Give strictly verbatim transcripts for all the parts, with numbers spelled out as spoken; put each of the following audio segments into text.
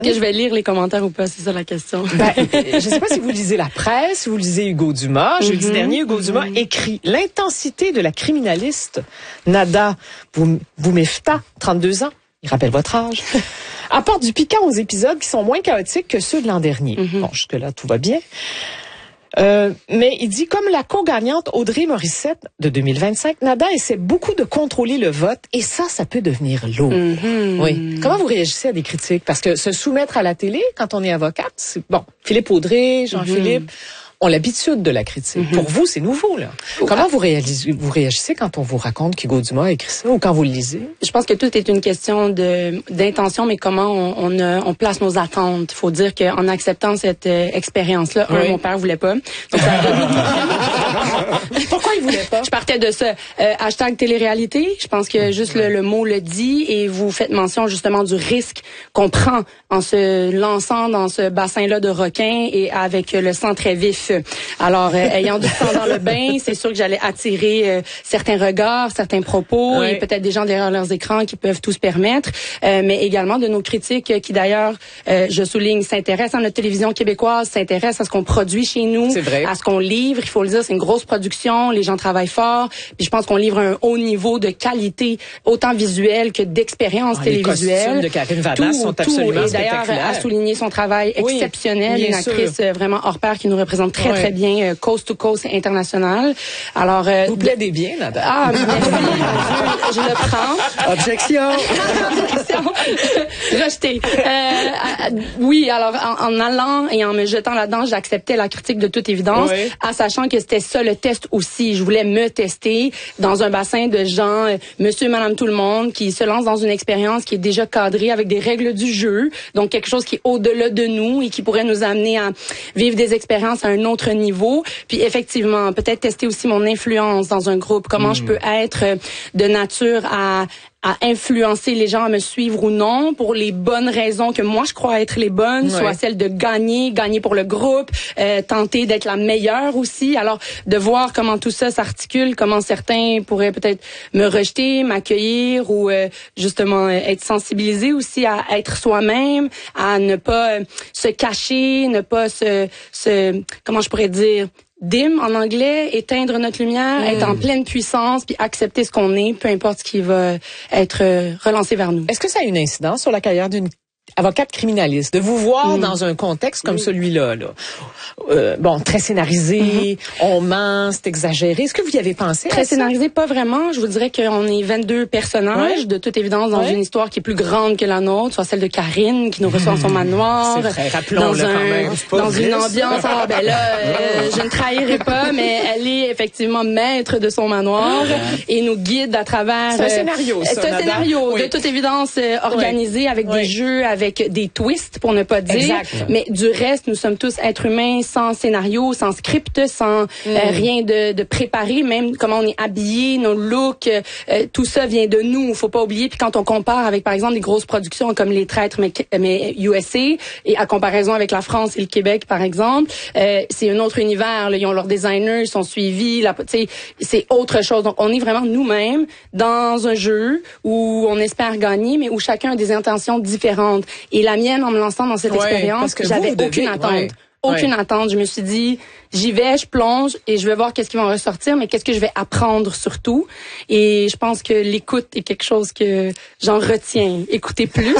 Que je vais lire les commentaires ou pas, c'est ça la question. Ben, je ne sais pas si vous lisez la presse, si vous lisez Hugo Dumas. Jeudi mm-hmm. dernier, Hugo mm-hmm. Dumas écrit « L'intensité de la criminaliste Nada Boumefta, trente-deux ans, il rappelle votre âge, apporte du piquant aux épisodes qui sont moins chaotiques que ceux de l'an dernier. Mm-hmm. » Bon, jusque-là, tout va bien. Euh, mais il dit, comme la co-gagnante Audrey Morissette de deux mille vingt-cinq, Nada essaie beaucoup de contrôler le vote et ça, ça peut devenir lourd. Mm-hmm. Oui. Comment vous réagissez à des critiques? Parce que se soumettre à la télé quand on est avocate, c'est bon. Philippe Audrey, Jean-Philippe... Mm-hmm. ont l'habitude de la critique. Mm-hmm. Pour vous, c'est nouveau, là. Comment vous réagissez, vous réagissez quand on vous raconte qu'Hugo Dumas a écrit ça ou quand vous le lisez? Je pense que tout est une question de, d'intention, mais comment on, on, euh, on place nos attentes. Faut dire qu'en acceptant cette euh, expérience-là, oui. un, mon père voulait pas. Donc, ça... Pourquoi il voulait pas? Je partais de ça. Euh, hashtag télé-réalité. Je pense que juste le, le mot le dit et vous faites mention justement du risque qu'on prend en se lançant dans ce bassin-là de requins et avec le sang très vif. Alors, euh, ayant du sang dans le bain, c'est sûr que j'allais attirer euh, certains regards, certains propos, oui. et peut-être des gens derrière leurs écrans qui peuvent tout se permettre, euh, mais également de nos critiques qui d'ailleurs, euh, je souligne, s'intéressent à notre télévision québécoise, s'intéressent à ce qu'on produit chez nous, à ce qu'on livre. Il faut le dire, c'est une grosse production, les gens travaillent fort, puis je pense qu'on livre un haut niveau de qualité, autant visuelle que d'expérience ah, télévisuelle. Les costumes de Karine Vanasse sont tout, absolument et d'ailleurs, à souligner son travail oui, exceptionnel, une actrice sûr. vraiment hors pair qui nous représente très, très bien, euh, coast to coast international. Alors, euh, vous plaidez bien, Nada. Ah, merci, je, je le prends. Objection. Objection. Rejeté. Euh, oui, alors, en, en allant et en me jetant là-dedans, j'acceptais la critique de toute évidence, oui. en sachant que c'était ça le test aussi. Je voulais me tester dans un bassin de gens, euh, monsieur, madame, tout le monde, qui se lancent dans une expérience qui est déjà cadrée avec des règles du jeu, donc quelque chose qui est au-delà de nous et qui pourrait nous amener à vivre des expériences à un autre niveau. Puis effectivement, peut-être tester aussi mon influence dans un groupe, comment mmh. je peux être de nature à à influencer les gens à me suivre ou non pour les bonnes raisons que moi je crois être les bonnes, ouais. soit celle de gagner, gagner pour le groupe, euh, tenter d'être la meilleure aussi. Alors de voir comment tout ça s'articule, comment certains pourraient peut-être me rejeter, m'accueillir ou euh, justement être sensibilisés aussi à être soi-même, à ne pas euh, se cacher, ne pas se, se comment je pourrais dire dim en anglais, éteindre notre lumière, mmh. être en pleine puissance, puis accepter ce qu'on est, peu importe ce qui va être relancé vers nous. Est-ce que ça a une incidence sur la carrière d'une avocate criminaliste, de vous voir mmh. dans un contexte comme mmh. celui-là, là. Euh, bon, très scénarisé, mmh. on ment, c'est exagéré. Est-ce que vous y avez pensé? Très scénarisé, pas vraiment. Je vous dirais qu'on est vingt-deux personnages, ouais. de toute évidence, dans ouais. une histoire qui est plus grande que la nôtre, soit celle de Karine, qui nous reçoit mmh. dans son manoir. C'est vrai, rappelons-le quand même. Dans vrai, une ambiance, ah ben là, euh, je ne trahirai pas, mais elle est effectivement maître de son manoir et nous guide à travers... C'est un scénario, ça, C'est un scénario, oui. de toute évidence, euh, organisé oui. avec oui. des jeux, avec des twists, pour ne pas dire. Exact. Mais du reste, nous sommes tous êtres humains sans scénario, sans script, sans mm. euh, rien de, de préparé, même comment on est habillé, nos looks, euh, tout ça vient de nous. Faut pas oublier. Puis quand on compare avec, par exemple, des grosses productions comme Les Traîtres, mais, mais U S A, et à comparaison avec la France et le Québec, par exemple, euh, c'est un autre univers. Là. Ils ont leurs designers, ils sont suivis. Là, c'est autre chose. Donc, on est vraiment nous-mêmes dans un jeu où on espère gagner, mais où chacun a des intentions différentes. Et la mienne, en me lançant dans cette ouais, expérience, j'avais aucune devez, attente. Ouais, aucune ouais. attente. Je me suis dit, j'y vais, je plonge et je vais voir qu'est-ce qui va en ressortir, mais qu'est-ce que je vais apprendre surtout. Et je pense que l'écoute est quelque chose que j'en retiens. Écoutez plus.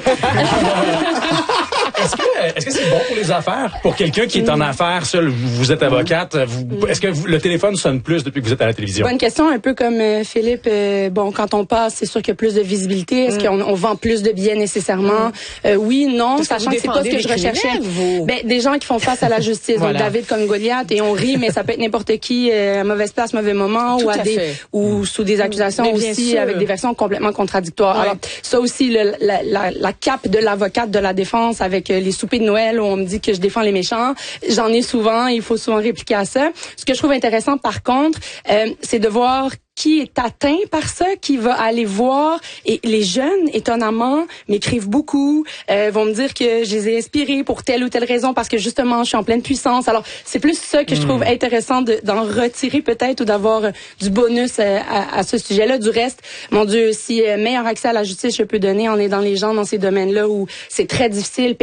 Est-ce que est-ce que c'est bon pour les affaires? Pour quelqu'un qui est en affaires, seul, vous êtes avocate, vous, est-ce que vous, le téléphone sonne plus depuis que vous êtes à la télévision? Bonne question, un peu comme euh, Philippe. Euh, bon, quand on passe, c'est sûr qu'il y a plus de visibilité. Est-ce mm. qu'on on vend plus de billets nécessairement? Mm. Euh, oui, non, Est-ce sachant que, que c'est pas ce que je recherchais. Vous... Ben, des gens qui font face à la justice. Voilà. Donc David comme Goliath, et on rit, mais ça peut être n'importe qui euh, à mauvaise place, mauvais moment, Tout ou à, à des fait. ou mm. sous des accusations aussi, sûr. avec des versions complètement contradictoires. Ouais. Alors, ça aussi, le, la, la, la cape de l'avocate de la défense avec euh, les sous souper de Noël où on me dit que je défends les méchants. J'en ai souvent, il faut souvent répliquer à ça. Ce que je trouve intéressant, par contre, euh, c'est de voir qui est atteint par ça, qui va aller voir. Et les jeunes, étonnamment, m'écrivent beaucoup, euh, vont me dire que je les ai inspirés pour telle ou telle raison parce que justement, je suis en pleine puissance. Alors, c'est plus ça que je trouve intéressant de, d'en retirer peut-être ou d'avoir euh, du bonus euh, à, à ce sujet-là. Du reste, mon Dieu, si euh, meilleur accès à la justice je peux donner en aidant les gens dans ces domaines-là où c'est très difficile,